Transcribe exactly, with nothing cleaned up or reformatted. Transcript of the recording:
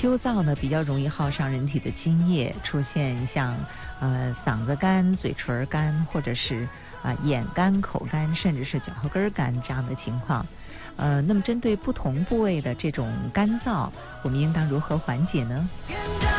休燥呢，比较容易耗伤人体的津液，出现像呃嗓子干、嘴唇干，或者是啊、呃、眼干、口干，甚至是脚后跟干这样的情况。呃，那么针对不同部位的这种干燥，我们应当如何缓解呢？